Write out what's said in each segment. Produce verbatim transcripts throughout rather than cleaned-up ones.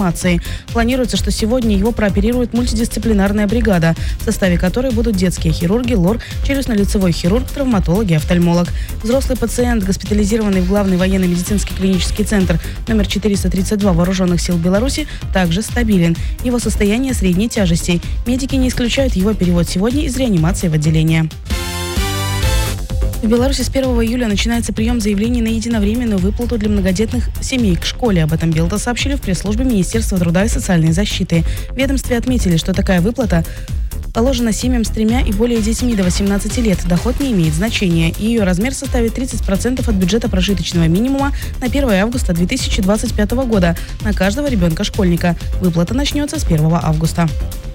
реанимации. Планируется, что сегодня его прооперирует мультидисциплинарная бригада, в составе которой будут детские хирурги, лор, челюстно-лицевой хирург, травматолог и офтальмолог. Взрослый пациент, госпитализированный в главный военно-медицинский клинический центр номер четыреста тридцать два Вооруженных сил Беларуси, также стабилен. Его состояние средней тяжести. Медики не исключают его перевод сегодня из реанимации в отделение. В Беларуси с первого июля начинается прием заявлений на единовременную выплату для многодетных семей к школе. Об этом Белта сообщили в пресс-службе Министерства труда и социальной защиты. В ведомстве отметили, что такая выплата положена семьям с тремя и более детьми до восемнадцати лет. Доход не имеет значения. И ее размер составит тридцать процентов от бюджета прожиточного минимума на первое августа две тысячи двадцать пятого года на каждого ребенка-школьника. Выплата начнется с первого августа.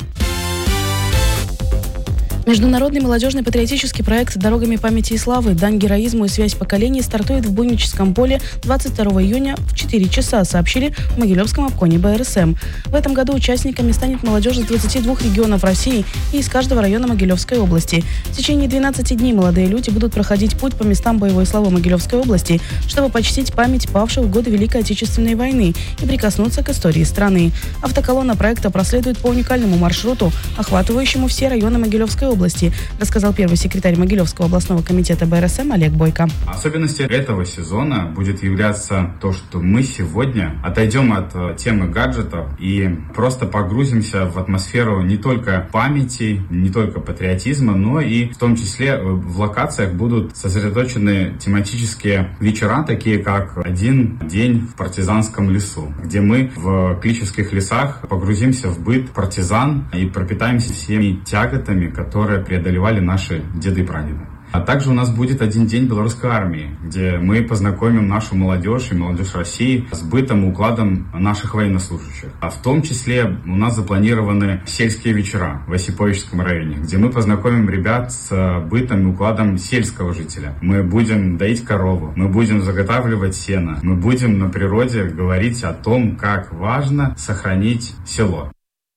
Международный молодежный патриотический проект «Дорогами памяти и славы. Дань героизму и связь поколений» стартует в Буйническом поле двадцать второго июня в четыре часа, сообщили в Могилевском обконе Бэ Эр Эс Эм. В этом году участниками станет молодежь из двадцати двух регионов России и из каждого района Могилевской области. В течение двенадцати дней молодые люди будут проходить путь по местам боевой славы Могилевской области, чтобы почтить память павших в годы Великой Отечественной войны и прикоснуться к истории страны. Автоколонна проекта проследует по уникальному маршруту, охватывающему все районы Могилевской области. области, рассказал первый секретарь Могилевского областного комитета Бэ Эр Эс Эм Олег Бойко. Особенностью этого сезона будет являться то, что мы сегодня отойдем от темы гаджетов и просто погрузимся в атмосферу не только памяти, не только патриотизма, но и в том числе в локациях будут сосредоточены тематические вечера, такие как «Один день в партизанском лесу», где мы в кличевских лесах погрузимся в быт партизан и пропитаемся всеми тяготами, которые преодолевали наши деды и прадеды. А также у нас будет один день белорусской армии, где мы познакомим нашу молодежь и молодежь России с бытом и укладом наших военнослужащих. А в том числе у нас запланированы сельские вечера в Осиповичском районе, где мы познакомим ребят с бытом и укладом сельского жителя. Мы будем доить корову, мы будем заготавливать сено, мы будем на природе говорить о том, как важно сохранить село.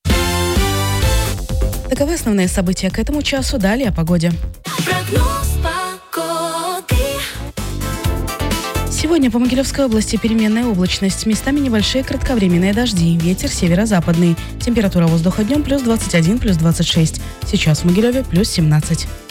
Таковы основные события к этому часу. Далее о погоде. Сегодня по Могилевской области переменная облачность. Местами небольшие кратковременные дожди. Ветер северо-западный. Температура воздуха днем плюс двадцать один, плюс двадцать шесть. Сейчас в Могилеве плюс семнадцать.